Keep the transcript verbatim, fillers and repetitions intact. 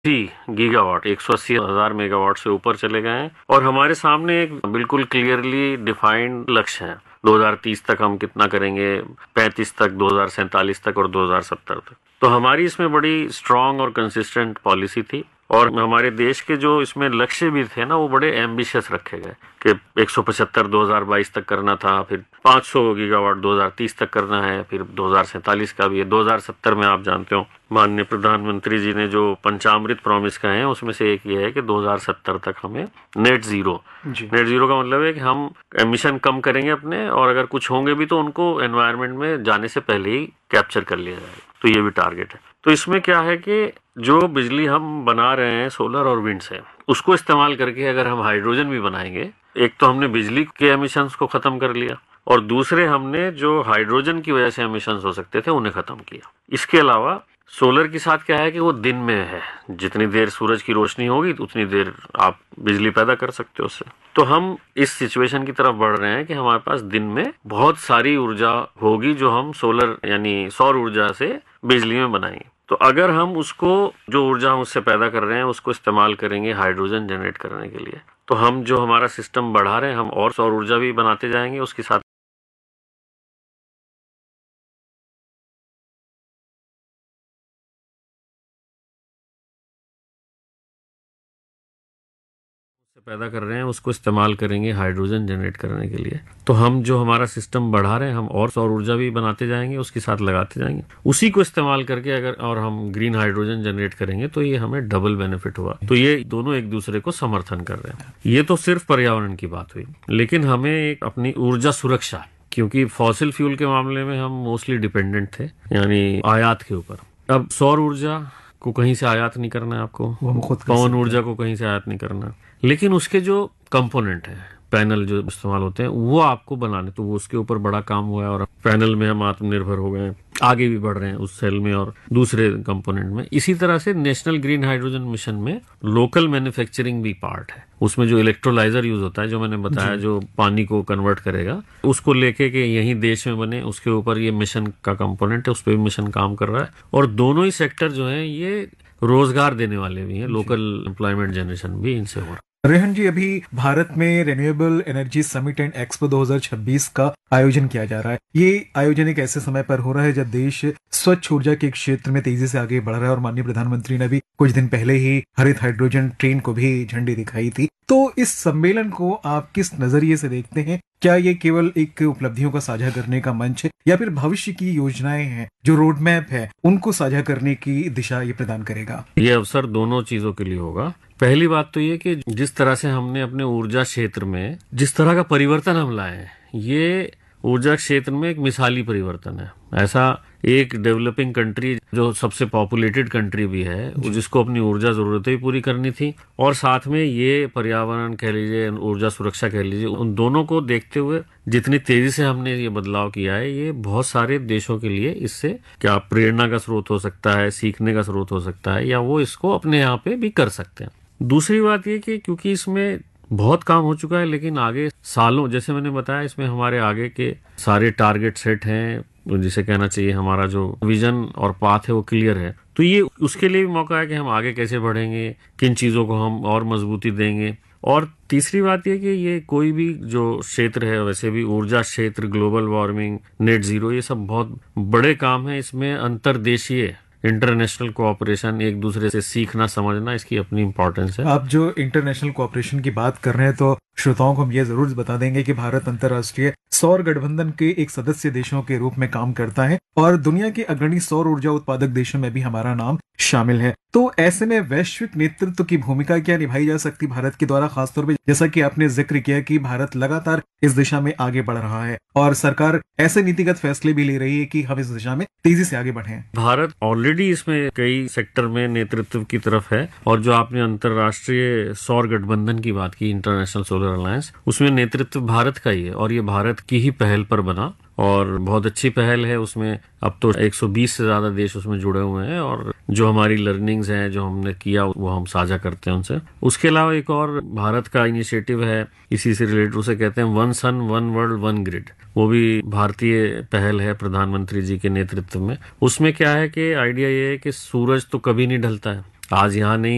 Gigawatt एक सौ अस्सी हजार मेगावाट से ऊपर चले गए हैं और हमारे सामने एक बिल्कुल क्लियरली डिफाइंड लक्ष्य है। दो हज़ार तीस तक हम कितना करेंगे, पैंतीस तक, दो हज़ार सैंतालीस तक और दो हज़ार सत्तर तक। तो हमारी इसमें बड़ी स्ट्रांग और कंसिस्टेंट पॉलिसी थी और हमारे देश के जो इसमें लक्ष्य भी थे ना, वो बड़े एम्बिशियस रखे गए कि एक सौ पचहत्तर दो हज़ार बाईस तक करना था, फिर पाँच सौ गीगावाट दो हज़ार तीस तक करना है, फिर दो हज़ार सैंतालीस का भी है। दो हज़ार सत्तर में आप जानते हो माननीय प्रधानमंत्री जी ने जो पंचामृत प्रॉमिस कहे हैं उसमें से एक ये है कि दो हज़ार सत्तर तक हमें नेट जीरो नेट जीरो का मतलब है कि हम एमिशन कम करेंगे अपने, और अगर कुछ होंगे भी तो उनको एनवायरनमेंट में जाने से पहले ही कैप्चर कर लिया जाएगा। तो ये भी टारगेट है। तो इसमें क्या है कि जो बिजली हम बना रहे हैं सोलर और विंड से, उसको इस्तेमाल करके अगर हम हाइड्रोजन भी बनाएंगे, एक तो हमने बिजली के एमिशंस को खत्म कर लिया और दूसरे हमने जो हाइड्रोजन की वजह से एमिशंस हो सकते थे उन्हें खत्म किया। इसके अलावा सोलर के साथ क्या है कि वो दिन में है, जितनी देर सूरज की रोशनी होगी उतनी देर आप बिजली पैदा कर सकते हो उससे। तो हम इस सिचुएशन की तरफ बढ़ रहे हैं कि हमारे पास दिन में बहुत सारी ऊर्जा होगी जो हम सोलर यानी सौर ऊर्जा से बिजली में बनाएंगे। तो अगर हम उसको, जो ऊर्जा हम उससे पैदा कर रहे हैं, उसको इस्तेमाल करेंगे हाइड्रोजन जनरेट करने के लिए, तो हम जो हमारा सिस्टम बढ़ा रहे हैं, हम और सौर ऊर्जा भी बनाते जाएंगे उसके साथ पैदा कर रहे हैं, उसको इस्तेमाल करेंगे हाइड्रोजन जनरेट करने के लिए। तो हम जो हमारा सिस्टम बढ़ा रहे हैं, हम और सौर ऊर्जा भी बनाते जाएंगे, उसके साथ लगाते जाएंगे, उसी को इस्तेमाल करके अगर और हम ग्रीन हाइड्रोजन जनरेट करेंगे तो ये हमें डबल बेनिफिट हुआ। तो ये दोनों एक दूसरे को समर्थन कर रहे हैं। ये तो सिर्फ पर्यावरण की बात हुई, लेकिन हमें एक अपनी ऊर्जा सुरक्षा, क्योंकि फॉसिल फ्यूल के मामले में हम मोस्टली डिपेंडेंट थे, यानी आयात के ऊपर। अब सौर ऊर्जा को कहीं से आयात नहीं करना है आपको, पवन ऊर्जा को कहीं से आयात नहीं करना, लेकिन उसके जो कंपोनेंट है, पैनल जो इस्तेमाल होते हैं, वो आपको बनाने, तो वो उसके ऊपर बड़ा काम हुआ है और पैनल में हम आत्मनिर्भर हो गए, आगे भी बढ़ रहे हैं उस सेल में और दूसरे कंपोनेंट में। इसी तरह से नेशनल ग्रीन हाइड्रोजन मिशन में लोकल मैन्युफैक्चरिंग भी पार्ट है। उसमें जो इलेक्ट्रोलाइजर यूज होता है, जो मैंने बताया, जो पानी को कन्वर्ट करेगा, उसको लेके के यहीं देश में बने, उसके ऊपर ये मिशन का कंपोनेंट है, उस पर भी मिशन काम कर रहा है। और दोनों ही सेक्टर जो है ये रोजगार देने वाले भी हैं, लोकल एम्प्लॉयमेंट जनरेशन भी इनसे हो रहा है। रेहन जी, अभी भारत में renewable energy summit and expo दो हज़ार छब्बीस का आयोजन किया जा रहा है। ये आयोजन एक ऐसे समय पर हो रहा है जब देश स्वच्छ ऊर्जा के क्षेत्र में तेजी से आगे बढ़ रहा है और माननीय प्रधानमंत्री ने भी कुछ दिन पहले ही हरित हाइड्रोजन ट्रेन को भी झंडी दिखाई थी। तो इस सम्मेलन को आप किस नजरिए से देखते हैं? क्या ये केवल एक उपलब्धियों का साझा करने का मंच है या फिर भविष्य की योजनाएं हैं, जो रोड मैप है, उनको साझा करने की दिशा ये प्रदान करेगा? ये अवसर दोनों चीजों के लिए होगा। पहली बात तो ये कि जिस तरह से हमने अपने ऊर्जा क्षेत्र में जिस तरह का परिवर्तन हम लाए हैं, ये ऊर्जा क्षेत्र में एक मिसाली परिवर्तन है। ऐसा एक डेवलपिंग कंट्री जो सबसे पॉपुलेटेड कंट्री भी है, जिसको अपनी ऊर्जा जरूरतें भी पूरी करनी थी और साथ में ये पर्यावरण कह लीजिए, ऊर्जा सुरक्षा कह लीजिए, उन दोनों को देखते हुए जितनी तेजी से हमने ये बदलाव किया है, ये बहुत सारे देशों के लिए इससे क्या प्रेरणा का स्रोत हो सकता है, सीखने का स्रोत हो सकता है, या वो इसको अपने यहाँ पे भी कर सकते हैं। दूसरी बात ये कि क्योंकि इसमें बहुत काम हो चुका है, लेकिन आगे सालों, जैसे मैंने बताया, इसमें हमारे आगे के सारे टारगेट सेट हैं, जिसे कहना चाहिए हमारा जो विजन और पाथ है वो क्लियर है। तो ये उसके लिए भी मौका है कि हम आगे कैसे बढ़ेंगे, किन चीजों को हम और मजबूती देंगे। और तीसरी बात ये कि ये कोई भी जो क्षेत्र है, वैसे भी ऊर्जा क्षेत्र, ग्लोबल वार्मिंग, नेट जीरो, ये सब बहुत बड़े काम है। इसमें अंतर्देशीय इंटरनेशनल कोऑपरेशन, एक दूसरे से सीखना समझना, इसकी अपनी इंपॉर्टेंस है। आप जो इंटरनेशनल कोऑपरेशन की बात कर रहे हैं, तो श्रोताओं को हम ये जरूर बता देंगे कि भारत अंतर्राष्ट्रीय सौर गठबंधन के एक सदस्य देशों के रूप में काम करता है और दुनिया के अग्रणी सौर ऊर्जा उत्पादक देशों में भी हमारा नाम शामिल है। तो ऐसे में वैश्विक नेतृत्व की भूमिका क्या निभाई जा सकती भारत के द्वारा, खासतौर पर जैसा कि आपने जिक्र किया कि भारत लगातार इस दिशा में आगे बढ़ रहा है और सरकार ऐसे नीतिगत फैसले भी ले रही है कि हम इस दिशा में तेजी से आगे बढ़ें। भारत ऑलरेडी इसमें कई सेक्टर में नेतृत्व की तरफ है और जो आपने अंतर्राष्ट्रीय सौर गठबंधन की बात की, इंटरनेशनल सोलर अलायंस, उसमें नेतृत्व भारत का ही है और ये भारत की ही पहल पर बना और बहुत अच्छी पहल है। उसमें अब तो एक सौ बीस से ज्यादा देश उसमें जुड़े हुए हैं और जो हमारी लर्निंग्स हैं, जो हमने किया, वो हम साझा करते हैं उनसे। उसके अलावा एक और भारत का इनिशिएटिव है, इसी से रिलेटेड, उसे कहते हैं one sun one world one grid. वो भी भारतीय पहल है प्रधानमंत्री जी के नेतृत्व में। उसमें क्या है कि आइडिया ये है कि सूरज तो कभी नहीं ढलता है, आज यहाँ नहीं